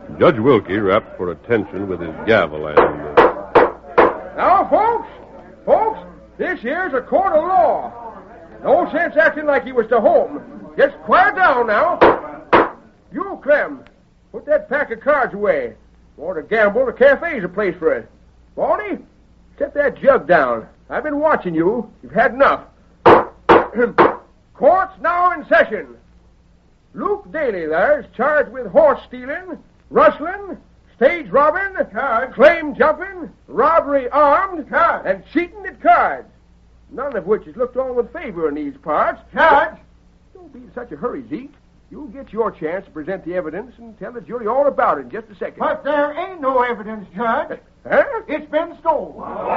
Judge Wilkie rapped for attention with his gavel and... Now, folks, this here's a court of law. No sense acting like he was to home. Just quiet down now. You, Clem, put that pack of cards away. Want to gamble, the cafe's a place for it. Baldy, set that jug down. I've been watching you. You've had enough. Court's now in session. Luke Daly there's charged with horse stealing, rustling, stage robbing, claim jumping, robbery armed, and cheating at cards. None of which is looked on with favor in these parts. Don't be in such a hurry, Zeke. You'll get your chance to present the evidence and tell the jury all about it in just a second. But there ain't no evidence, Judge. Huh? It's been stolen.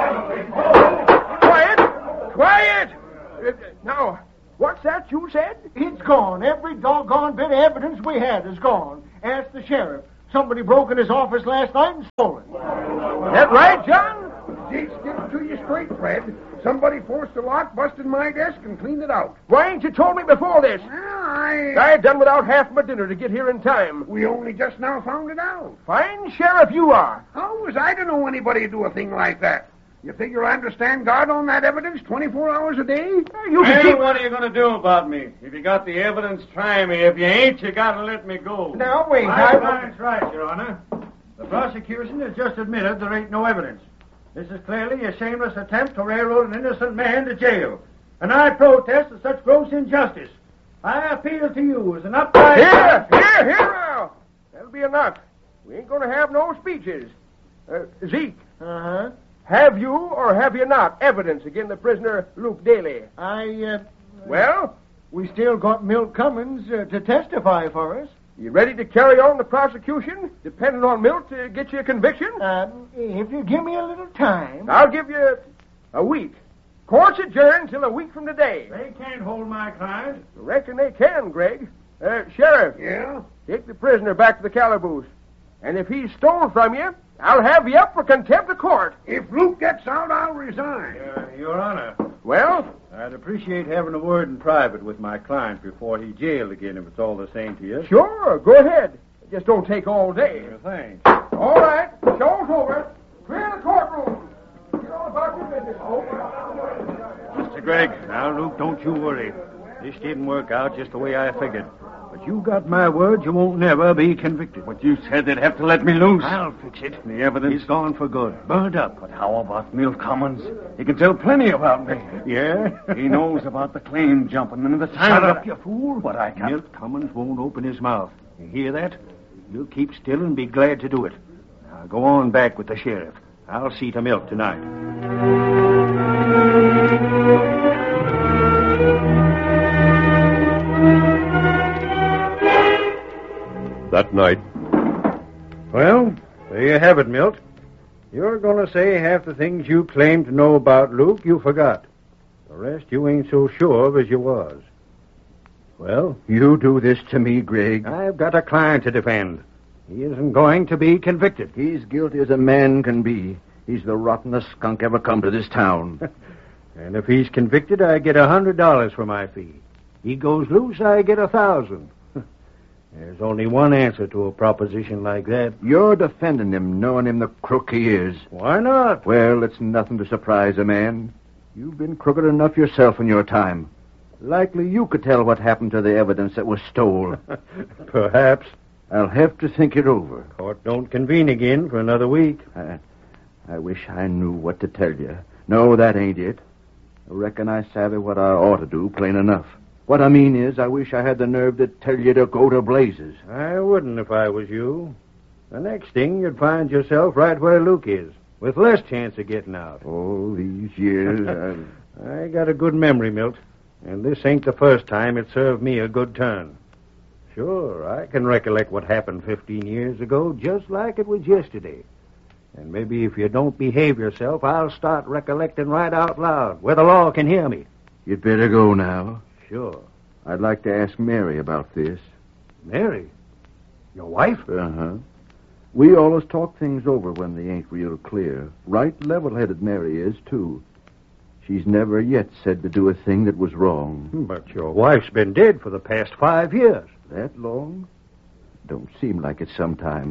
Quiet! Now, what's that you said? It's gone. Every doggone bit of evidence we had is gone. Ask the sheriff. Somebody broke in his office last night and stole it. That right, John? Zeke's getting to you straight, Fred. Somebody forced the lock, busted my desk, and cleaned it out. Why ain't you told me before this? Well, I done without half my dinner to get here in time. We only just now found it out. Fine sheriff you are. How was I to know anybody would do a thing like that? You figure I understand guard on that evidence 24 hours a day? Hey, what are you going to do about me? If you got the evidence, try me. If you ain't, you got to let me go. Now, wait. That's right, Your Honor. The prosecution has just admitted there ain't no evidence. This is clearly a shameless attempt to railroad an innocent man to jail. And I protest at such gross injustice. I appeal to you as an upright... Here now. That'll be enough. We ain't going to have no speeches. Zeke. Uh-huh. Have you or have you not evidence against the prisoner Luke Daly? Well? We still got Milt Cummins to testify for us. You ready to carry on the prosecution, depending on Milt to get you a conviction? If you give me a little time. I'll give you a week. Court's adjourned till a week from today. They can't hold my client. Reckon they can, Greg. Sheriff. Yeah? Take the prisoner back to the calaboose. And if he's stolen from you, I'll have you up for contempt of court. If Luke gets out, I'll resign. Your Honor. Well? I'd appreciate having a word in private with my client before he's jailed again, if it's all the same to you. Sure, go ahead. Just don't take all day. Thanks. All right, show's over. Clear the courtroom. Get on about your business, folks. Mr. Gregg, now, Luke, don't you worry. This didn't work out just the way I figured. But you got my word you won't never be convicted. But you said they'd have to let me loose. I'll fix it. The evidence is gone for good. Burned up. But how about Milt Cummins? He can tell plenty about me. Yeah? He knows about the claim jumping and the time. Shut up, you fool. But I can't. Milt Cummins won't open his mouth. You hear that? You'll keep still and be glad to do it. Now, go on back with the sheriff. I'll see to Milt tonight. That night... Well, there you have it, Milt. You're going to say half the things you claimed to know about Luke you forgot. The rest you ain't so sure of as you was. Well? You do this to me, Greg. I've got a client to defend. He isn't going to be convicted. He's guilty as a man can be. He's the rottenest skunk ever come to this town. And if he's convicted, I get $100 for my fee. He goes loose, I get $1,000. There's only one answer to a proposition like that. You're defending him, knowing him the crook he is. Why not? Well, it's nothing to surprise a man. You've been crooked enough yourself in your time. Likely you could tell what happened to the evidence that was stole. Perhaps. I'll have to think it over. Court don't convene again for another week. I wish I knew what to tell you. No, that ain't it. I reckon I savvy what I ought to do, plain enough. What I mean is, I wish I had the nerve to tell you to go to blazes. I wouldn't if I was you. The next thing, you'd find yourself right where Luke is, with less chance of getting out. Oh, these years... I got a good memory, Milt, and this ain't the first time it served me a good turn. Sure, I can recollect what happened 15 years ago, just like it was yesterday. And maybe if you don't behave yourself, I'll start recollecting right out loud, where the law can hear me. You'd better go now. Sure. I'd like to ask Mary about this. Mary? Your wife? Uh-huh. We always talk things over when they ain't real clear. Right level-headed Mary is, too. She's never yet said to do a thing that was wrong. But your wife's been dead for the past 5 years. That long? Don't seem like it sometimes.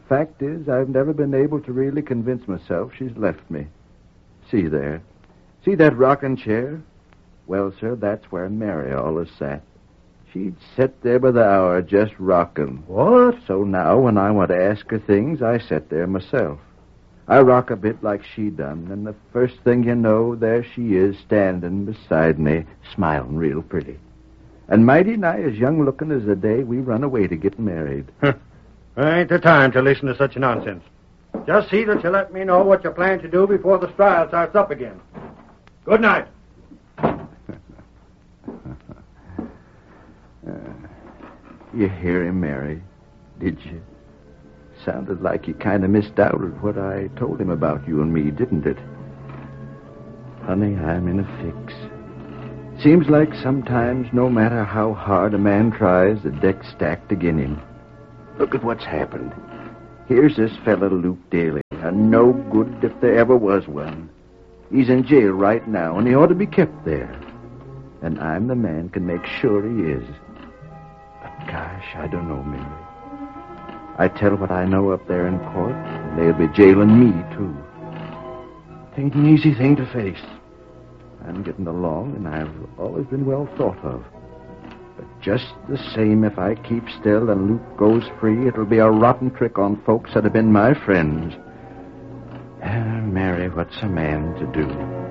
Fact is, I've never been able to really convince myself she's left me. See there. See that rocking chair? Well, sir, that's where Mary always sat. She'd sit there by the hour just rocking. What? So now, when I want to ask her things, I sit there myself. I rock a bit like she done, and the first thing you know, there she is standing beside me, smiling real pretty. And mighty nigh as young-looking as the day we run away to get married. Ain't the time to listen to such nonsense. Just see that you let me know what you plan to do before the trial starts up again. Good night. You hear him, Mary? Did you? Sounded like you kind of misdoubted what I told him about you and me, didn't it? Honey, I'm in a fix. Seems like sometimes, no matter how hard a man tries, the deck's stacked against him. Look at what's happened. Here's this fella, Luke Daly, a no good if there ever was one. He's in jail right now, and he ought to be kept there. And I'm the man can make sure he is. But gosh, I don't know, Mary. I tell what I know up there in court, and they'll be jailing me, too. It ain't an easy thing to face. I'm getting along, and I've always been well thought of. But just the same, if I keep still and Luke goes free, it'll be a rotten trick on folks that have been my friends. Mary, what's a man to do?